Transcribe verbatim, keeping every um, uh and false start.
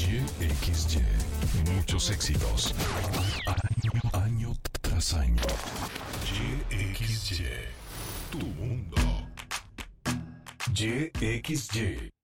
Y X Y. Muchos éxitos. Año, año tras año. Y X Y. Tu mundo. Y X Y.